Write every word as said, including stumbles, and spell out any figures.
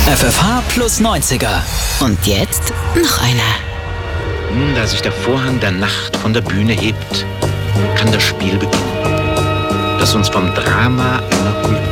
F F H plus neunziger. Und jetzt noch einer. Da sich der Vorhang der Nacht von der Bühne hebt, kann das Spiel beginnen, das uns vom Drama einer